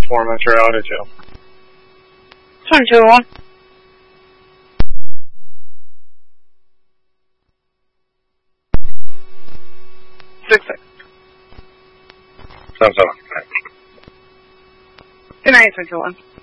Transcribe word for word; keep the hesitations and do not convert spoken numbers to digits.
four Metro Altitude. twenty-two oh one. Six six. Seven seven. Good night, twenty-two oh one.